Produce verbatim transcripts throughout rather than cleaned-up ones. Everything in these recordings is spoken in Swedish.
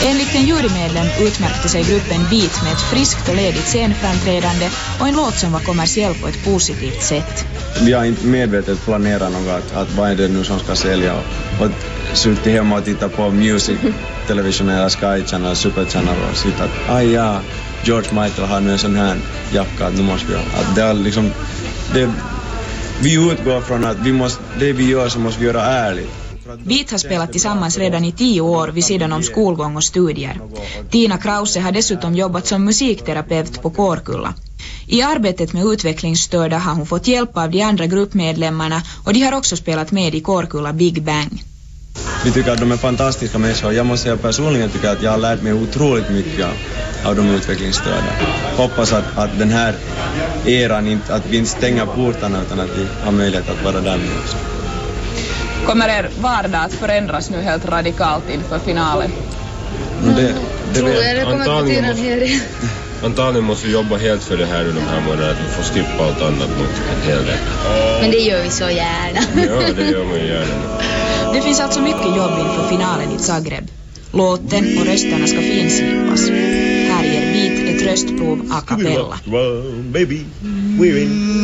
Enligt en jurymedlem utmärkte sig gruppen Beat med ett friskt och ledigt scenframträdande och en låt som var kommersiell på ett positivt sätt. Vi har inte medvetet planerat något att, att vad är det nu som ska sälja och, och suttit hemma och titta på Music, Television eller Sky Channel, Super Channel och sitta att aj ja, George Michael har nu en sån här jacka att nu måste vi ha. Att det är liksom, det, vi utgår från att vi måste, det vi gör så måste vi göra ärligt. Beat har spelat tillsammans redan i tio år vid sidan om skolgång och studier. Tina Krause har dessutom jobbat som musikterapeut på Kårkulla. I arbetet med utvecklingsstörda har hon fått hjälp av de andra gruppmedlemmarna och de har också spelat med i Kårkulla Big Bang. Vi tycker att de är fantastiska människor. Jag måste säga personligen tycker att jag har lärt mig otroligt mycket av, av de utvecklingsstörda. Hoppas att, att den här eran, inte, att vi inte stänger portarna utan att vi har möjlighet att vara där med också. Kommer er vardag att förändras nu helt radikalt inför finalen? Mm, det, det tror jag det kommer att betyda en hel del. Antagligen måste vi jobba helt för det här under de här månaderna, att vi får skippa allt annat mot en hel del. Men det gör vi så gärna. Ja, det gör man ju gärna. Det finns alltså mycket jobb inför finalen i Zagreb. Låten och rösterna ska finslipas. Här ger Beat ett röstprov a cappella. Baby, we're in.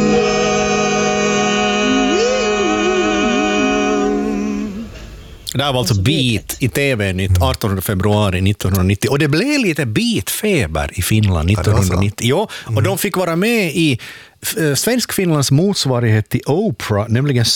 Det här var alltså Beat i T V-nytt artonde februari nittonhundranittio. Och det blev lite Beat-feber i Finland nittonhundranittio. Ja, och de fick vara med i Svensk Finlands motsvarighet till Oprah, nämligen